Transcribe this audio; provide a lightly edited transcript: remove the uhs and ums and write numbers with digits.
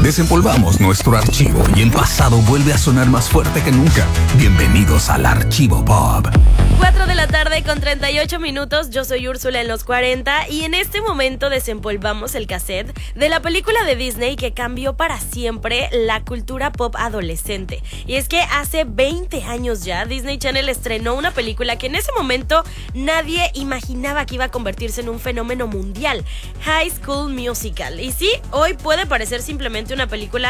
Desempolvamos nuestro archivo y el pasado vuelve a sonar más fuerte que nunca. Bienvenidos al Archivo Pop. 4 de la tarde con 38 minutos, yo soy Úrsula en los 40 y en este momento desempolvamos el cassette de la película de Disney que cambió para siempre la cultura pop adolescente. Y es que hace 20 años ya Disney Channel estrenó una película que en ese momento nadie imaginaba que iba a convertirse en un fenómeno mundial, High School Musical. Y sí, hoy puede parecer simplemente una película